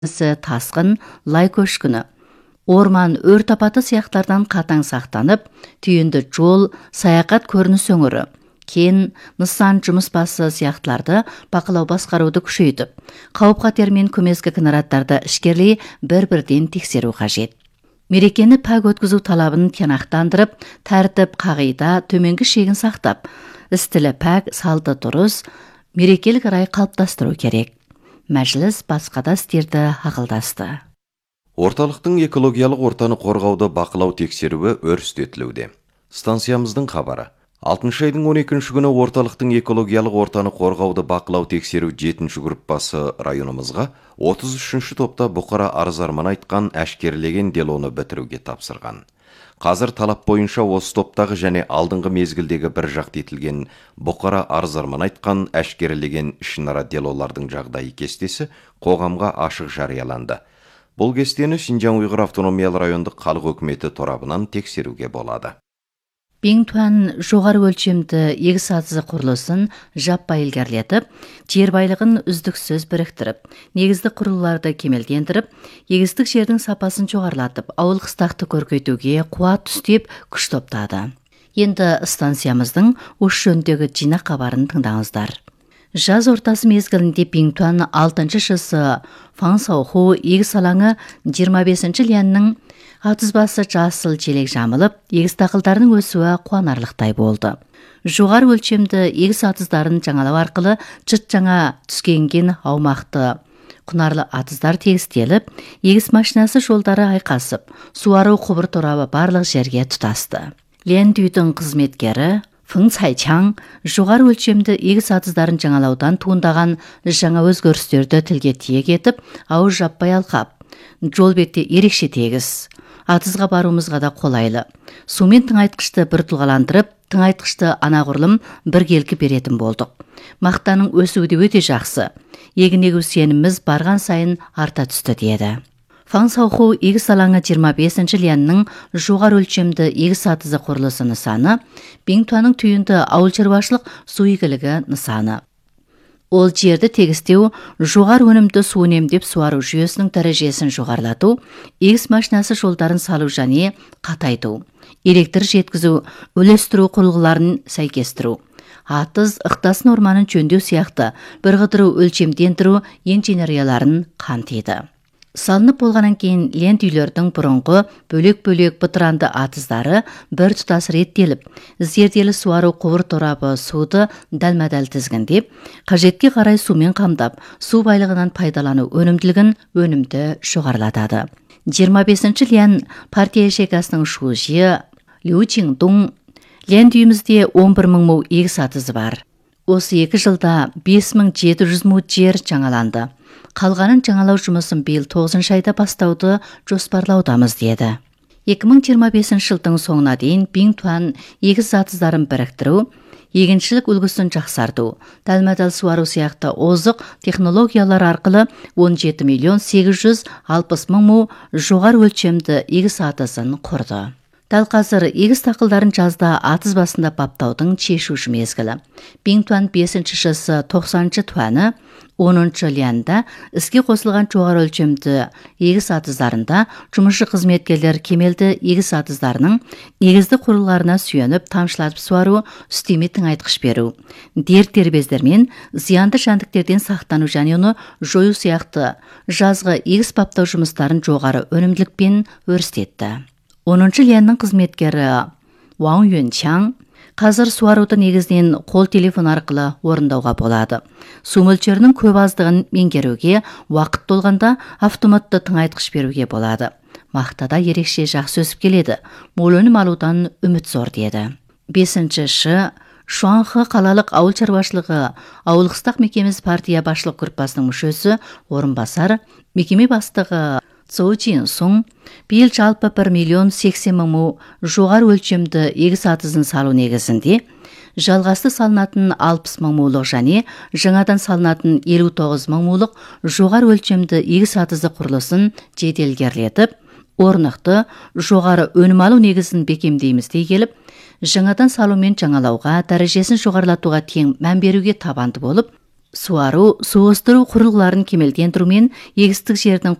тасқын, лай көшкіні. Орман өрт апаты сияқтардан қатаң сақтанып, түйінді жол, саяқат көрініс өңірі, кен, нысан жұмыс басы сияқтыларды бақылау басқаруды күшейтіп, қауіп-қатер мен көмескі кінараттарды ішкерлей бір-бірден тексеру қажет. Мерекені пәк өткізу талабын тиянақтандырып, тәртіп, қағида, төменгі шегін сақтап, істілі пәк, салты дұрыс, мерекелік рай қалыптастыру керек. Мәжіліс басқа да істерді ақылдасты. Орталықтың экологиялық ортаны қорғауды бақылау тексеруі өрістетілуде. Станциямыздың хабары. 6 айдың 12 күні орталықтың экологиялық ортаны қорғауды бақылау тексеру 7-ші группасы районымызға 33-ші топта бұқара арыз-арман айтқан әшкерелеген делоны бітіруге тапсырған. Қазір талап бойынша осы топтағы және алдыңғы мезгілдегі бір жақты етілген бұқара арыз-арман айтқан әшкерелеген ішінара делолардың жағдайы кестесі қоғамға ашық жарияланды. Бұл кестені Шинжаң Уйғыр автономиялы райондық халық өкіметі торабынан тексеруге болады. Биңтуан жоғары өлшемді егіс атызы құрылысын жаппай илгәрлетіп, жер байлығын үздіксіз біріктіріп, негізді құрылыларды кемелдендіріп, егістік жердің сапасын жоғарлатып, ауыл қыстақты көркейтуге қуат түстеп күш топтады. Енді станциямыздың осы жөніндегі жинақ хабарын тыңдаңыздар. Жаз ортасы мезгілінде Биңтуан 6-шы шысы Фаңсауху егіс алаңы 25-ші лиянның атызбасы жасыл желек жамылып, егіс дақылдарының өсуі қуанарлықтай болды. Жоғары өлшемді егіс атыздарын жаңалау арқылы жұрт жаңа түскенген аумақты құнарлы атыздар тегістеліп, егіс машинасы жолдары айқасып, суару құбыр торабы барлық жерге тұтасты. Лендүйдің қызметкері Фың Цайчаң жоғары өлшемді егіс атыздарын жаңалаудан туындаған жаңа өзгерістерді тілге тиек етіп, ауыз жаппай алқап, жол бетте ерекше тегіс, атызға баруымызға да қолайлы. Сумен тыңайтқышты бір тұлғаландырып, тыңайтқышты анағұрлым бір келкі беретін болдық. Мақтаның өсуі де өте жақсы. Егін егу сеніміз барған сайын арта түсті деді. Фаңсауху егіс алаңы 25-ші лиянның жоғары өлшемді егіс атызы құрылысы нысаны, Биңтуанның түйінді ауыл шаруашылық су игілігі нысаны. Ол жерді тегістеу, жоғары өнімді су үнемдеп суару жүйесінің дәрежесін жоғарлату, егіс машинасы жолдарын салу және қатайту, электр жеткізу, үлестіру құрылғыларын сәйкестіру, атыз, ықтасын орманын жөндеу сияқты бірғыдыру өлшемдендіру инженерияларын қамтиды. Салынып болғаннан кейін лент үйлердің бұрынғы бөлек-бөлек бытыранды атыздары бір тұтас реттеліп, зерделі суару құбыр торабы суды дәлме-дәл тізгіндеп, қажетке қарай сумен қамдап, су байлығынан пайдалану өнімді жоғарылатады. 25-ші лен партия шекасының шужы Лю Чиндун лент үйімізде 11 мың му егіс атызы бар. Осы 2 жылда 5700 му жер жаңаланды. Қалғанын жаңалау жұмысын биыл 9-шы айда бастауды жоспарлаудамыз деді. 2025 жылдың соңына дейін Биңтуан егіс атыздарын біріктіру, егіншілік үлгісін жақсарту, дәлме-дәл суару сияқты озық технологиялар арқылы 17 миллион 860 мың му жоғары өлшемді егіс атызын құрды. Дәл қазір егіс дақылдарын жазда атыз басында баптаудың шешуші мезгілі. Биңтуан 5-ші шысы 90-шы туаны 10-шы лиянда іске қосылған жоғары өлшемді егіс атыздарында жұмысшы қызметкерлер кемелді егіс атыздарының негізді құрылғыларына сүйеніп тамшылатып суару, үстеме тыңайтқыш беру, дерт дербездер мен зиянды жәндіктерден сақтану және оны жою сияқты жазғы егіс баптау жұмыстарын жоғары өнімділікпен өрістетті. 10-шы лиянның қызметкері Ваң Юнчаң қазір суаруды негізінен қол телефон арқылы орындауға болады. Су мөлшерінің көп аздығын меңгеруге, уақыт толғанда автоматты тыңайтқыш беруге болады. Мақтада ерекше жақсы өсіп келеді. Мол өнім алудан үміт зор деді. 5-ші Шуанхы қалалық ауыл шаруашылығы ауылқыстақ мекемесі партия басшылық группасының мүшесі орынбасар, мекеме бастығы Цоу Чин Сун биыл жалпы 1 миллион 80 мың му жоғары өлшемді егіс атызын салу негізінде жалғасты салынатын 60 мың мулық және жаңадан салынатын 59 мың мулық жоғары өлшемді егіс атызы құрылысын жеделгерлетіп, орнықты жоғары өнім алу негізін бекемдейміз дей келіп, жаңадан салу мен жаңалауға дәрежесін жоғарылатуға тең мән беруге табанды болып, суару, су ыстыру құрылғыларын кемелдендіру мен егістік жердің